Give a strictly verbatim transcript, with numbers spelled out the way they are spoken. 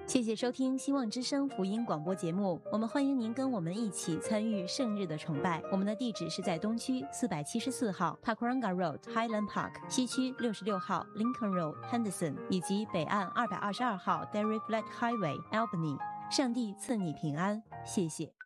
谢谢收听希望之声福音广播节目，我们欢迎您跟我们一起参与圣日的崇拜。我们的地址是在东区四百七十四号 Takuranga Road Highland Park， 西区六十六号 Lincoln Road Henderson， 以及北岸二百二十二号 Derry Flat Highway Albany。上帝赐你平安，谢谢。